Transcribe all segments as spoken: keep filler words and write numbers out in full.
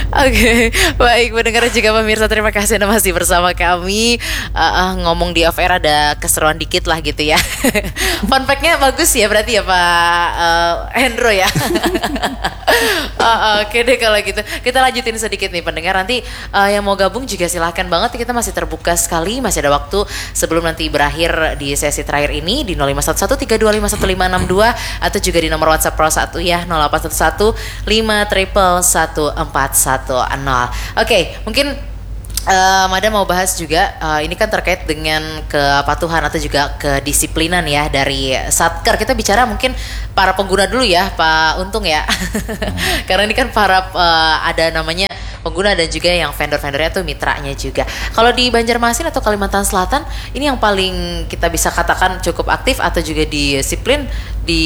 Oke, baik pendengar juga pemirsa, terima kasih Anda masih bersama kami. Uh, uh, ngomong di off air ada keseruan dikit lah gitu ya. Fun fact-nya bagus ya berarti ya Pak uh, Hendro ya. uh, uh, Oke deh kalau gitu, kita lanjutin sedikit nih pendengar. Nanti uh, yang mau gabung juga silahkan banget, kita masih terbuka sekali, masih ada waktu sebelum nanti berakhir di sesi terakhir ini di nol lima satu satu tiga dua lima satu lima enam dua atau juga di nomor WhatsApp Pro satu ya nol delapan satu satu lima triple satu empat satu nol. Oke, mungkin uh, Mada mau bahas juga uh, ini kan terkait dengan kepatuhan atau juga kedisiplinan ya dari Satker. Kita bicara mungkin para pengguna dulu ya Pak Untung ya. Karena ini kan para uh, ada namanya pengguna dan juga yang vendor-vendornya tuh mitranya juga. Kalau di Banjarmasin atau Kalimantan Selatan ini yang paling kita bisa katakan cukup aktif atau juga disiplin di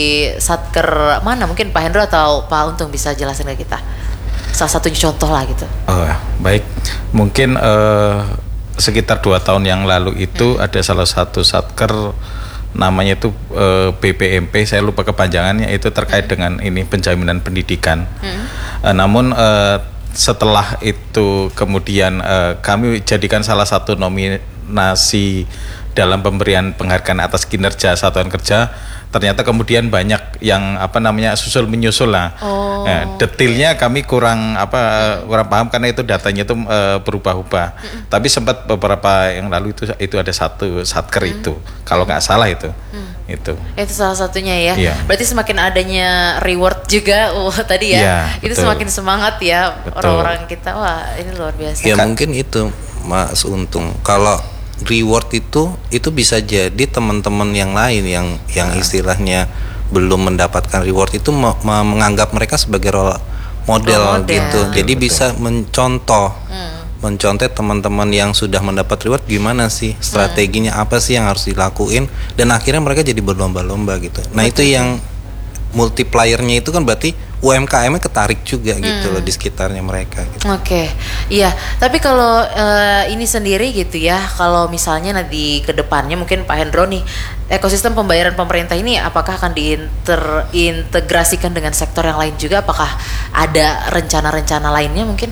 Satker mana? Mungkin Pak Hendro atau Pak Untung bisa jelasin ke kita salah satunya contoh lah gitu. Oh, baik, mungkin uh, sekitar dua tahun yang lalu itu hmm. ada salah satu Satker namanya itu uh, B P M P, saya lupa kepanjangannya, itu terkait hmm. dengan ini penjaminan pendidikan. Hmm. Uh, namun uh, setelah itu kemudian uh, kami jadikan salah satu nominasi dalam pemberian penghargaan atas kinerja satuan kerja. Ternyata kemudian banyak yang apa namanya susul menyusul lah. Oh. Nah, detailnya kami kurang apa kurang paham karena itu datanya itu uh, berubah-ubah. Mm. Tapi sempat beberapa yang lalu itu itu ada satu Satker mm. itu kalau nggak salah itu. Mm. Itu. Itu salah satunya ya. Yeah. Berarti semakin adanya reward juga oh, tadi ya. Yeah, itu betul. Semakin semangat ya betul. Orang-orang kita. Wah, ini luar biasa. Ya kan mungkin itu Mas Untung. Kalau reward itu itu bisa jadi teman-teman yang lain yang yang istilahnya belum mendapatkan reward itu me- me- menganggap mereka sebagai role model, role model. Gitu. Jadi betul. Bisa mencontoh hmm. mencontoh teman-teman yang sudah mendapat reward gimana sih strateginya, hmm. apa sih yang harus dilakuin, dan akhirnya mereka jadi berlomba-lomba gitu. Nah, betul. Itu yang multipliernya itu kan berarti U M K M-nya ketarik juga gitu hmm. loh di sekitarnya mereka gitu. Oke, okay. Iya. Tapi kalau uh, ini sendiri gitu ya, kalau misalnya nanti ke depannya mungkin Pak Hendro nih, ekosistem pembayaran pemerintah ini apakah akan diintegrasikan dengan sektor yang lain juga? Apakah ada rencana-rencana lainnya mungkin?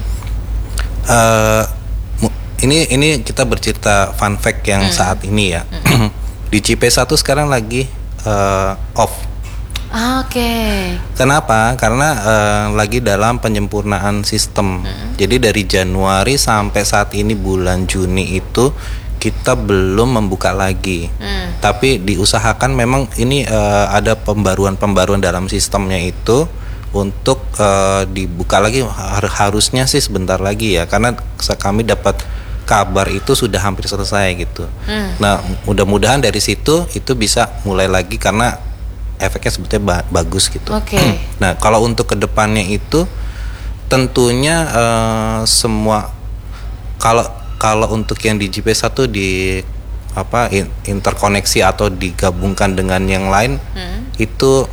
Uh, ini ini kita bercerita fun fact yang hmm. saat ini ya. Hmm. Di C P satu sekarang lagi uh, off. Oke. Okay. Kenapa? Karena uh, lagi dalam penyempurnaan sistem. Hmm. Jadi dari Januari sampai saat ini bulan Juni itu kita belum membuka lagi. Hmm. Tapi diusahakan memang ini uh, ada pembaruan-pembaruan dalam sistemnya itu untuk uh, dibuka lagi. Harusnya sih sebentar lagi ya, karena kami dapat kabar itu sudah hampir selesai gitu. Hmm. Nah, mudah-mudahan dari situ itu bisa mulai lagi karena efeknya sebetulnya ba- bagus gitu. Oke. Okay. Nah, kalau untuk kedepannya itu tentunya uh, semua kalau kalau untuk yang di J P satu di apa in, interkoneksi atau digabungkan dengan yang lain hmm. itu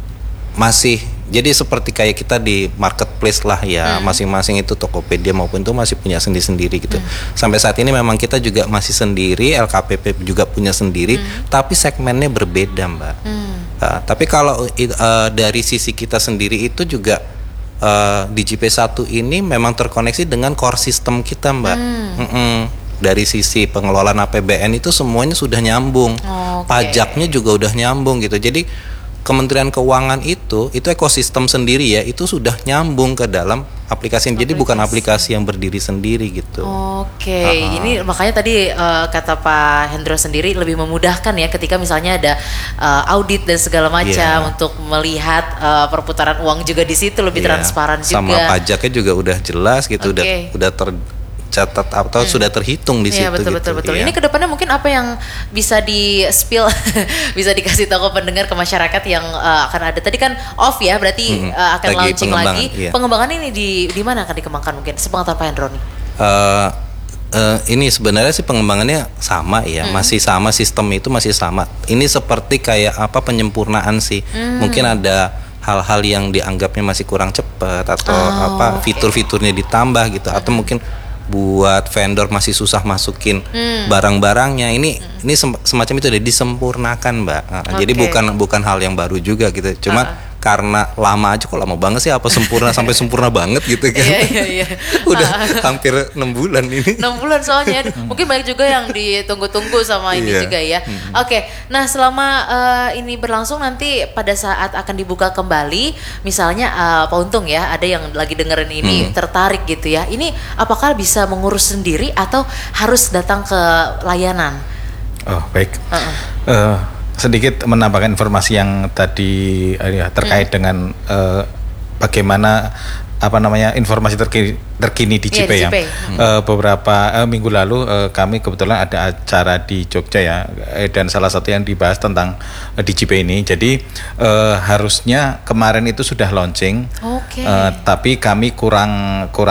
masih jadi seperti kayak kita di marketplace lah ya, hmm. masing-masing itu Tokopedia maupun itu masih punya sendiri-sendiri gitu. Hmm. Sampai saat ini memang kita juga masih sendiri, L K P P juga punya sendiri, hmm. tapi segmennya berbeda, Mbak. Hmm. Uh, tapi kalau uh, dari sisi kita sendiri itu juga uh, di J P satu ini memang terkoneksi dengan core system kita, Mbak. Hmm. Dari sisi pengelolaan A P B N itu semuanya sudah nyambung, oh, okay. Pajaknya juga udah nyambung gitu. Jadi Kementerian Keuangan itu itu ekosistem sendiri ya, itu sudah nyambung ke dalam aplikasi. Jadi bukan aplikasi yang berdiri sendiri gitu. Oke, okay. uh-huh. Ini makanya tadi uh, kata Pak Hendro sendiri lebih memudahkan ya ketika misalnya ada uh, audit dan segala macam yeah. untuk melihat uh, perputaran uang juga di situ lebih yeah. transparan juga. Sama pajaknya juga udah jelas gitu, okay. udah udah ter catat atau hmm. sudah terhitung di ya, situ betul, gitu. Betul betul ya. Ini kedepannya mungkin apa yang bisa di spill, bisa dikasih tahu pendengar ke masyarakat yang uh, akan ada. Tadi kan off ya, berarti hmm. uh, akan lagi launching lagi. Iya. Pengembangan ini di di mana akan dikembangkan mungkin? Sepengetahuan Pak Hendro nih. Uh, uh, ini sebenarnya sih pengembangannya sama ya, hmm. masih sama, sistem itu masih sama. Ini seperti kayak apa penyempurnaan sih. Hmm. Mungkin ada hal-hal yang dianggapnya masih kurang cepat atau oh, apa okay. fitur-fiturnya ditambah gitu, hmm. atau mungkin buat vendor masih susah masukin hmm. barang-barangnya. Ini hmm. ini semacam itu udah disempurnakan, Mbak. Nah, okay. Jadi bukan bukan hal yang baru juga gitu. Cuma uh. karena lama aja kok lama banget sih, apa sempurna sampai sempurna banget gitu kan. Iya, iya, iya. Udah hampir enam bulan ini. enam bulan soalnya. Aduh, mungkin banyak juga yang ditunggu-tunggu sama ini Iya. juga ya. Oke, nah selama uh, ini berlangsung nanti pada saat akan dibuka kembali, misalnya uh, Pak Untung ya, ada yang lagi dengerin ini tertarik gitu ya. Ini apakah bisa mengurus sendiri atau harus datang ke layanan? Oh baik. Uh-uh. Eh, sedikit menambahkan informasi yang tadi eh, ya, terkait Hmm. dengan eh, bagaimana apa namanya informasi terkini, terkini di Iya, J P di ya. J P. Eh, beberapa eh, minggu lalu eh, kami kebetulan ada acara di Jogja ya, eh, dan salah satu yang dibahas tentang eh, di J P ini. Jadi eh, harusnya kemarin itu sudah launching, Oke. eh, tapi kami kurang kurang